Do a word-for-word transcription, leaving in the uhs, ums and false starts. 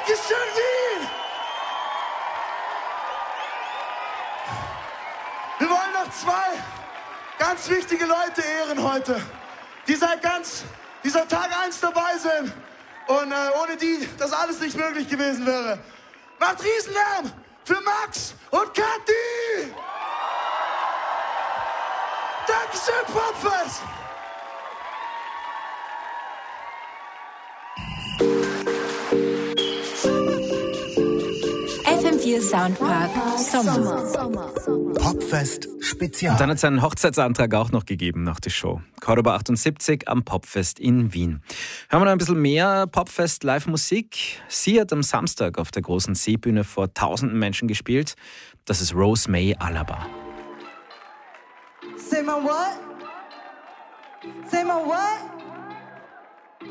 Dankeschön, Wien! Wir wollen noch zwei ganz wichtige Leute ehren heute, die seit ganz, die seit Tag eins dabei sind und äh, ohne die das alles nicht möglich gewesen wäre. Macht Riesenlärm für Max und Kathi! Dankeschön, Popfest! F M vier Soundpark Sommer. Popfest Spezial. Und dann hat es einen Hochzeitsantrag auch noch gegeben nach der Show. Cordoba achtundsiebzig am Popfest in Wien. Hören wir noch ein bisschen mehr Popfest Live-Musik. Sie hat am Samstag auf der großen Seebühne vor tausenden Menschen gespielt. Das ist Rose May Alaba. Say my what? Say my what?